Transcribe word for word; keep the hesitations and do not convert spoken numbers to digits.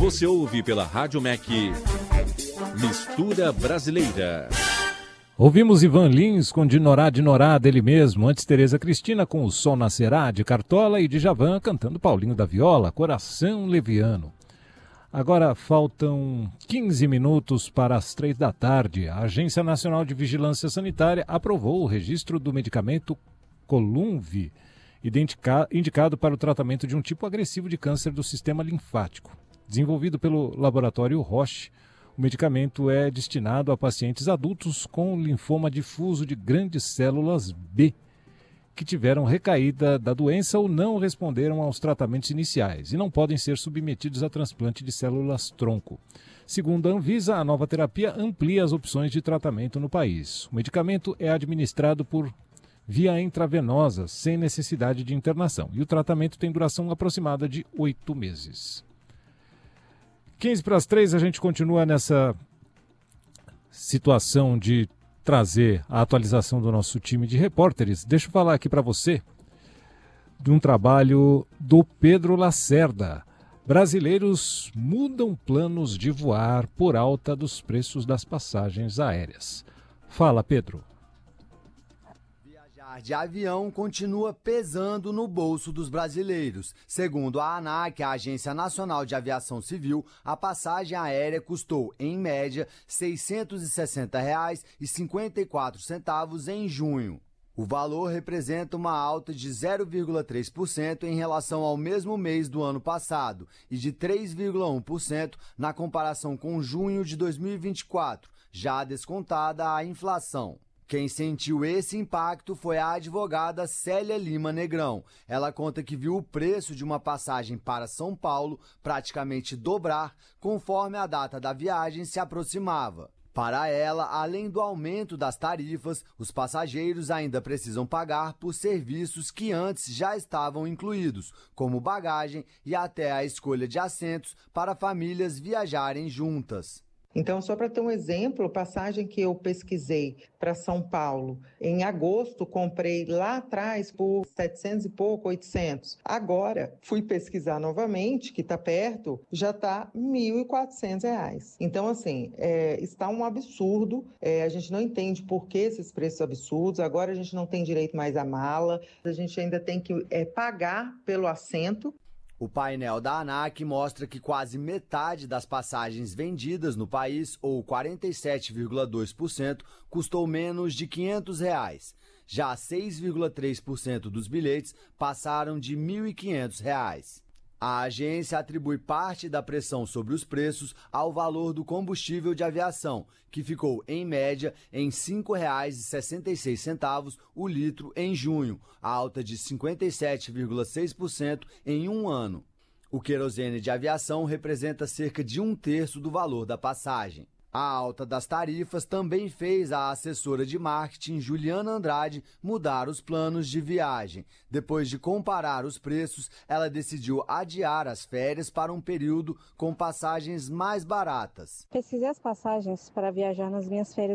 Você ouve pela Rádio M E C Mistura Brasileira. Ouvimos Ivan Lins com Dinorá, Dinorá dele mesmo. Antes, Tereza Cristina com O Sol Nascerá, de Cartola, e Djavan cantando Paulinho da Viola, Coração Leviano. Agora faltam quinze minutos para as três da tarde. A Agência Nacional de Vigilância Sanitária aprovou o registro do medicamento Columvi, indicado para o tratamento de um tipo agressivo de câncer do sistema linfático. Desenvolvido pelo laboratório Roche, o medicamento é destinado a pacientes adultos com linfoma difuso de grandes células B, que tiveram recaída da doença ou não responderam aos tratamentos iniciais e não podem ser submetidos a transplante de células-tronco. Segundo a Anvisa, a nova terapia amplia as opções de tratamento no país. O medicamento é administrado por via intravenosa, sem necessidade de internação, e o tratamento tem duração aproximada de oito meses. quinze para as três, a gente continua nessa situação de trazer a atualização do nosso time de repórteres. Deixa eu falar aqui para você de um trabalho do Pedro Lacerda. Brasileiros mudam planos de voar por alta dos preços das passagens aéreas. Fala, Pedro. De avião continua pesando no bolso dos brasileiros. Segundo a ANAC, a Agência Nacional de Aviação Civil, a passagem aérea custou, em média, seiscentos e sessenta reais e cinquenta e quatro centavos em junho. O valor representa uma alta de zero vírgula três por cento em relação ao mesmo mês do ano passado e de três vírgula um por cento na comparação com junho de dois mil e vinte e quatro, já descontada a inflação. Quem sentiu esse impacto foi a advogada Célia Lima Negrão. Ela conta que viu o preço de uma passagem para São Paulo praticamente dobrar conforme a data da viagem se aproximava. Para ela, além do aumento das tarifas, os passageiros ainda precisam pagar por serviços que antes já estavam incluídos, como bagagem e até a escolha de assentos para famílias viajarem juntas. Então, só para ter um exemplo, passagem que eu pesquisei para São Paulo, em agosto comprei lá atrás por setecentos e pouco, oitocentos. Agora, fui pesquisar novamente, que está perto, já está mil e quatrocentos reais. Então, assim, é, está um absurdo, é, a gente não entende por que esses preços absurdos, agora a gente não tem direito mais à mala, a gente ainda tem que é, pagar pelo assento. O painel da ANAC mostra que quase metade das passagens vendidas no país, ou quarenta e sete vírgula dois por cento, custou menos de quinhentos reais. Já seis vírgula três por cento dos bilhetes passaram de mil e quinhentos reais. A agência atribui parte da pressão sobre os preços ao valor do combustível de aviação, que ficou, em média, em cinco reais e sessenta e seis centavos o litro em junho, alta de cinquenta e sete vírgula seis por cento em um ano. O querosene de aviação representa cerca de um terço do valor da passagem. A alta das tarifas também fez a assessora de marketing Juliana Andrade mudar os planos de viagem. Depois de comparar os preços, ela decidiu adiar as férias para um período com passagens mais baratas. Pesquisei as passagens para viajar nas minhas férias